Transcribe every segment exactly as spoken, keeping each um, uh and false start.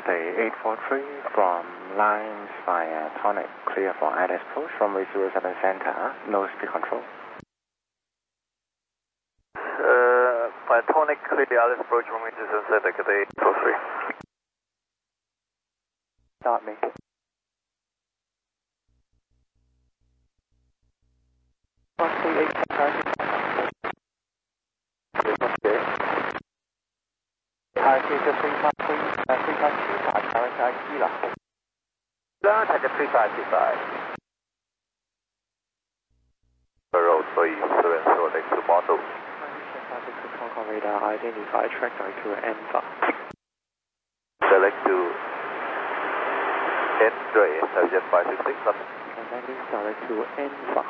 Cathay eight four three from lines via Tonic, clear for I L S approach from zero seven center, no speed control. Uh, by Tonic, clear the I L S approach from zero seven center, Cathay eight four three. Start me. one three eight,係記住three five three，誒three five two排曬喺 I T 啦。 啦，睇隻three five two five。Road three seven select to model. Hong Kong radar identify trajectory to Alpha. Select to Andre, subject five six six. And then direct to Alpha.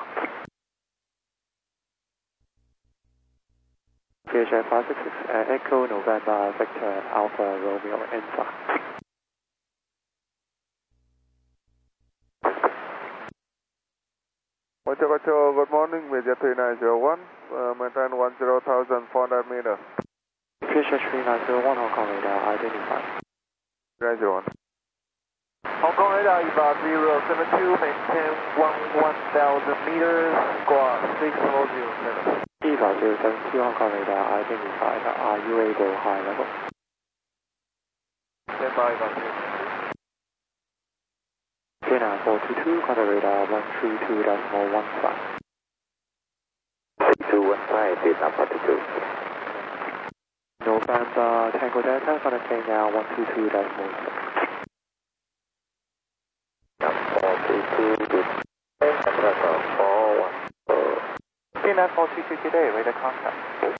V H F five six six, uh, Echo November Victor Alpha Romeo Alpha. Ocho Ocho, good morning, Major three nine zero one, uh, maintain one zero thousand four hundred meter. V H F three nine zero one, Hong Kong radar identified. three nine zero one. Hong Kong radar about zero seven two, maintain one thousand meters, squawk six four zero seven. Eva zero seven two, Hong Kong radar identified. Are you able high level? Stand by about zero. China four two two, contact radar one three two decimal one five. two one five, Vietnam four two two. November Tango Delta, contact Kenya one two two decimal six. four two two, good. four one four. China four two two today, radar contact.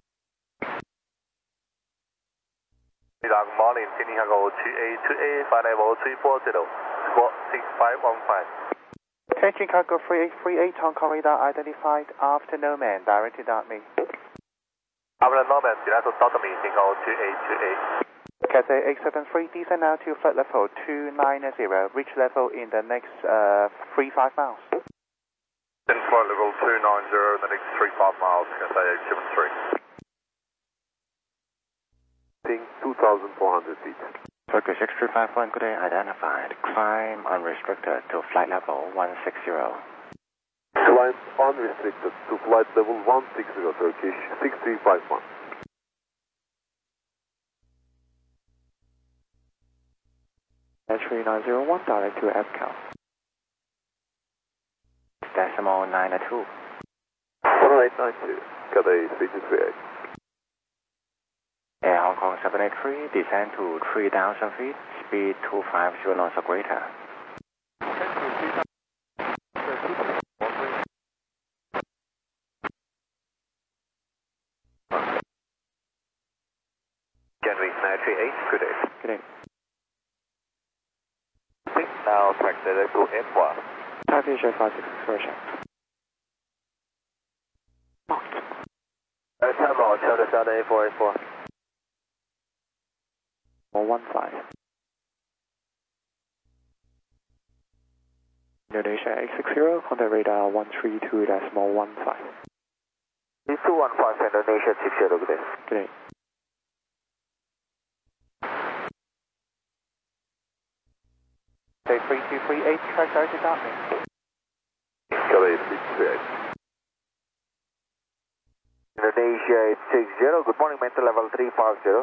Good morning, Sydney Hangar two A two A, flight level three four zero. Squawk six five one five. Attention cargo three eight three eight, Hong Kong radar identified after Nomad, directed at me. After Nomad, directed at me, Hangar two A two A. Cathay eight seven three, descend now to flight level two nine zero, reach level in the next uh, three five miles. Then flight level two nine zero, the next three five miles, Cathay eight seven three. two thousand four hundred feet. Turkish six three five one, good day, identified. Climb unrestricted to flight level one six zero. Climb unrestricted to flight level one six zero, Turkish six three five one. three nine zero one, direct to F C A L. Decimal nine two. one eight nine two, Cathay three two three eight. Air Hong Kong seven eight three, descend to three thousand feet, speed two five zero knots or greater. January nine three eight, good day. Good day. Now taxi to F one. Thai V H F five six six, version. Uh, time out, Delta Delta eight four eight four. one five. Indonesia eight six zero, contact radar one three two decimal one five. two one five, Indonesia six zero, good day. Good day. Say three two three eight, track directed at me. Cathay three two three eight. Indonesia eight six zero, good morning, mental level three five zero.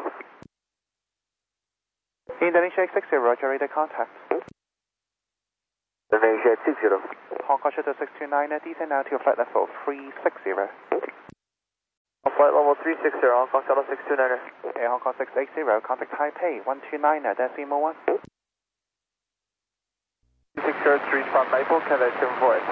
Indonesia eight six zero, roger, radar contact. Indonesia eight six zero. Hong Kong Shuttle six two nine, descend now to flight level three six zero. Flight level three six zero, Hong Kong Shuttle six two nine. Air Hong Kong six eight zero, contact Taipei one two nine, decimal one. six zero three five Maple, Cathay seven four eight.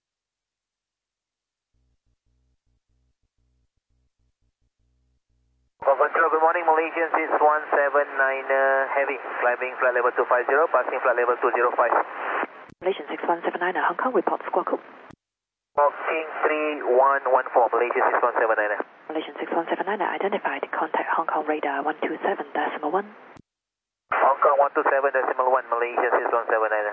Good morning, Malaysian six one seven nine uh, heavy, climbing flight level two five zero, passing flight level two zero five. Malaysian six one seven nine, Hong Kong report squawk. Walking three one one four, Malaysian six one seven nine. Malaysian six one seven nine identified, contact Hong Kong radar one two seven decimal one. Hong Kong one two seven decimal one, Malaysia six one seven nine.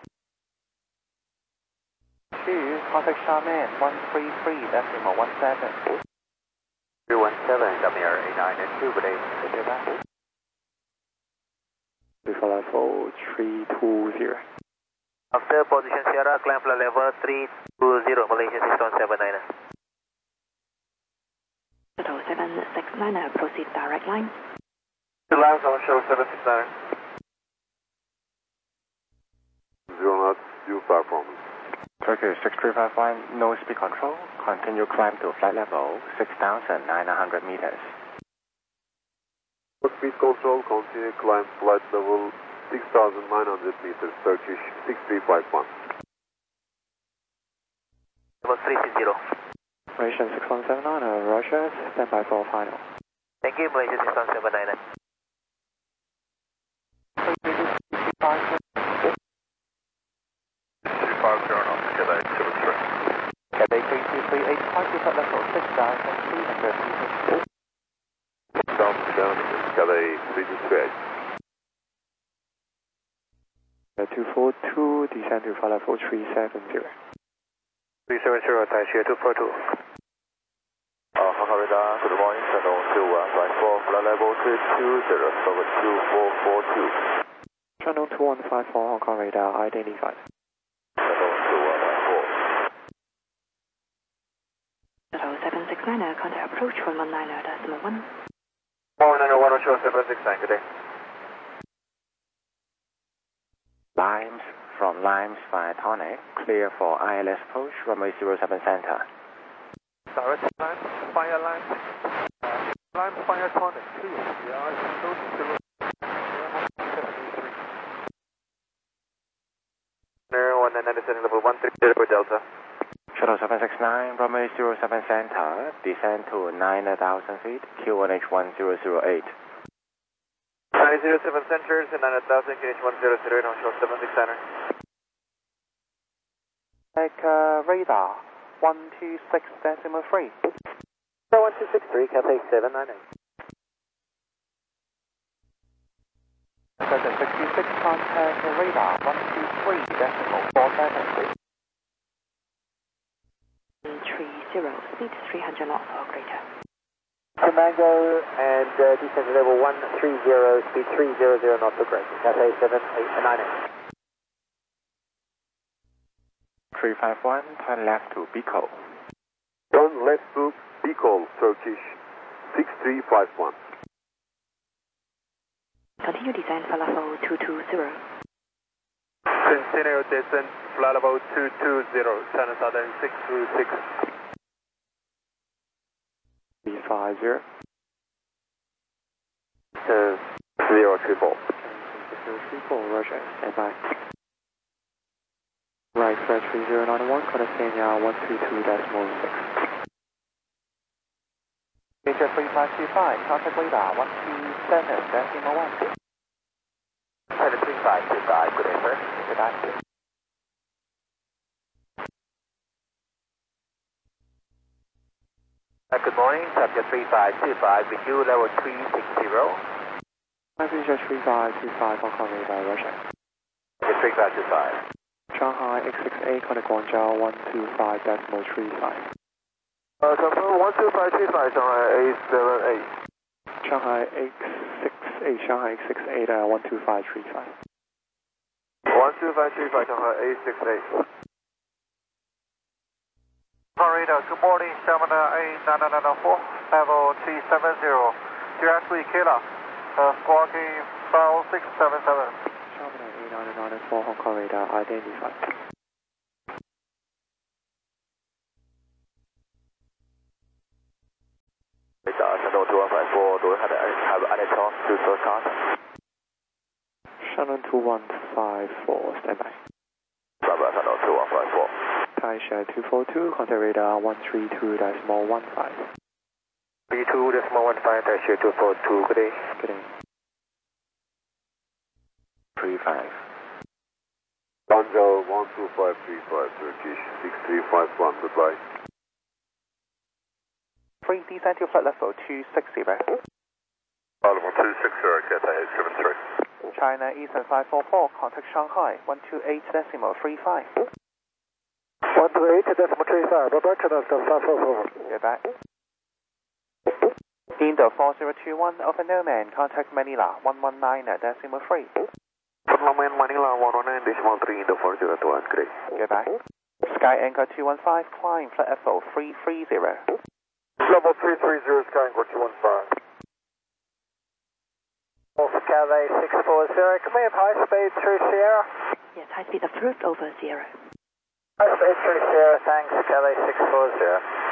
Two, contact Xiamen one three three decimal one seven. two one seven, Damir eight nine two, good day. Copy that. for level three two zero. After position Sierra, climb flight level three two zero, Malaysia six one seven nine. Shuttle seven six nine, proceed direct line. Two lines on Shuttle seven six nine. Zero knots, due platform. Turkish six three five one, no speed control. Continue climb to flight level six thousand nine hundred meters. Speed control, continue climb flight level six thousand nine hundred meters, Turkish six three five one. Level three six zero. Malaysian six one seven nine, uh, Roger, stand by for final. Thank you, Malaysia six one seven nine. two five zero knots, Cathay seven three. Cathay three two three eight, climb to flight level six thousand three hundred meters. Down to down, Cathay three two three eight. two four two, descend to flight level three seven zero. three seven zero, Taisha two four two. Uh, Hong Kong radar, good morning, Channel two one five four, flight level two two zero, over two four four two. Channel two one five four, Hong Kong radar, identified. Channel two one five four. Shuttle seven six nine, contact approach one one nine decimal one. one nine one zero seven six nine, good day. Limes from Limes via Tonic, clear for I L S approach, runway zero seven center. Direct line, fire line. Uh, line fire tonic two. Yeah, it's close to the one nine descending level one three zero Delta. Shuttle seven six nine, runway zero seven center, descend to nine thousand feet, Q one H one zero zero eight. nine zero seven centers and nine thousand Q H one zero zero eight on short seven six center. Like uh, radar, one two six decimal three. one two six three, Cathay seven nine eight. Seven sixty-six, contact radar, one two three decimal four seven. three zero, speed three hundred knots or greater. Mango and uh, descend to level one three zero, speed three hundred knots or greater. Cathay seven eight nine eight. three five one, turn left to Bicol. Turn left to Bicol, Turkish six three five one. Continue descent for level two two zero. Continue descent, flight level two two zero, China Southern six two six. three five zero. Uh, zero two four. zero three four, Roger, stand by. Right, flight three zero nine one, contact Kenya one two two decimal six. Asia three five two five, contact radar one two seven decimal one. China three five two five, good day, sir. Good day. Uh, good morning, subject three five two five, with you level three six zero. Asia three five two five, Hong Kong radar, Roger. Subject three five two five. Shanghai X six eight, contact Guangzhou one two five decimal three five. Uh, confirm one two five three five, Shanghai A seven eight. Shanghai X six eight, Shanghai X six eight, uh, one two five three five. one two five three five, Shanghai A six eight. Radar, good morning, Shamana A nine nine nine four, level three seven zero. Directly Kayla, uh, squawking five six seven seven. Shamana A nine nine four, Hong Kong radar, identified. Radar, Channel two one five four, do we have, have any chance to search contact? Shannon two one five four, stand by. Bravo, Channel two one five four. Taisha two four two, contact radar one three two decimal one five. B two decimal one five, Taisha two four two, good day. Good day. three five. Guangzhou one two five three five, Turkish six three five one, goodbye. Three descent to flight level two six zero. Level two six zero, Cathay eight seven three. China Eastern five four four, contact Shanghai one two eight decimal three five. one two eight decimal three five, Robert, Channel five four four. Goodbye. Indo four zero two one, over Nomad, contact Manila one one nine decimal three. Longman Manila one one nine decimal three into four zero two one, good day. Goodbye. Sky Anchor two one five, climb flight level three three zero. Level three three zero, Sky Anchor two one five. Cathay six four zero, can we have high speed through Sierra? Yes, high speed approved over Sierra. High speed through Sierra, thanks, Cathay six four zero.